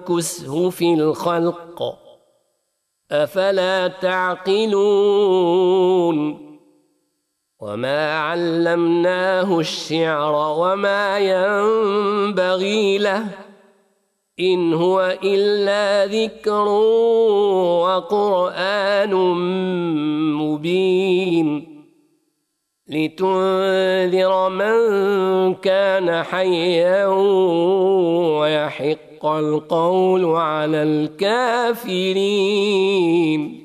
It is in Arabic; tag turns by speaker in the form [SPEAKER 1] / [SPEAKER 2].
[SPEAKER 1] ينكسه في الخلق أفلا تعقلون وما علمناه الشعر وما ينبغي له إن هو إلا ذكر وقرآن مبين لتنذر من كان حيا ويحق القول على الكافرين.